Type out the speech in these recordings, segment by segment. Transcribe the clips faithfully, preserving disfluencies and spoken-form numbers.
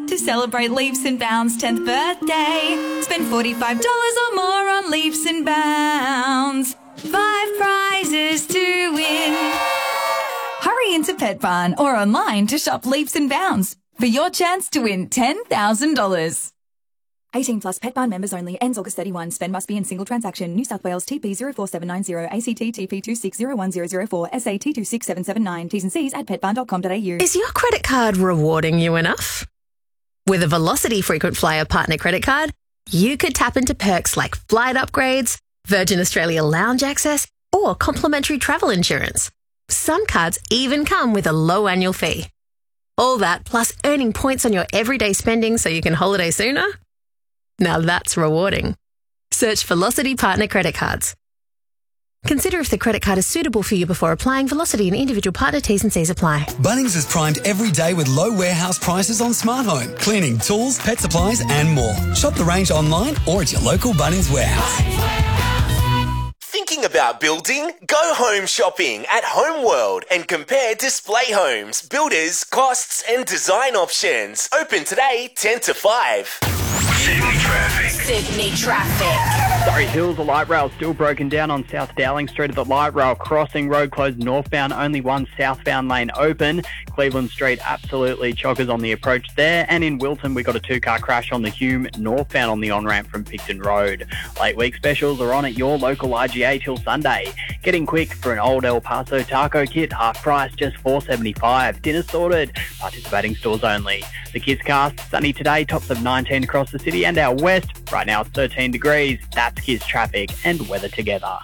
to celebrate Leaps and Bounds' tenth birthday. Spend forty-five dollars or more on Leaps and Bounds. Five prizes to win. Hurry into Pet Barn or online to shop Leaps and Bounds for your chance to win ten thousand dollars. eighteen plus Pet Barn members only. Ends August thirty-first. Spend must be in single transaction. New South Wales T P zero four seven nine zero, A C T T P two six zero one zero zero four, S A T two six seven seven nine. T's and C's at pet barn dot com dot a u. Is your credit card rewarding you enough? With a Velocity Frequent Flyer Partner Credit Card, you could tap into perks like flight upgrades, Virgin Australia lounge access, or complimentary travel insurance. Some cards even come with a low annual fee. All that plus earning points on your everyday spending so you can holiday sooner? Now that's rewarding. Search Velocity Partner Credit Cards. Consider if the credit card is suitable for you before applying. Velocity and individual partner T's and C's apply. Bunnings is primed every day with low warehouse prices on smart home, cleaning, tools, pet supplies and more. Shop the range online or at your local Bunnings warehouse. Thinking about building? Go home shopping at Homeworld and compare display homes, builders, costs and design options. Open today ten to five. Sydney traffic. Sydney traffic. Surrey Hills, the light rail still broken down on South Dowling Street at the light rail crossing. Road closed northbound, only one southbound lane open. Cleveland Street absolutely chockers on the approach there. And in Wilton, we got a two-car crash on the Hume northbound on the on-ramp from Picton Road. Late week specials are on at your local I G A till Sunday. Getting quick for an old El Paso taco kit, half price, just four dollars seventy-five. Dinner sorted, participating stores only. The Kids Cast, sunny today, tops of nineteen across the city and out west. Right now it's thirteen degrees. That's Kids Traffic and weather together.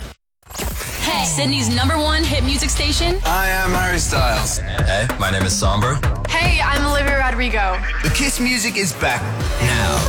Hey, Sydney's number one hit music station. I am Harry Styles. Hey, my name is Sombra. Hey, I'm Olivia Rodrigo. The Kiss music is back now.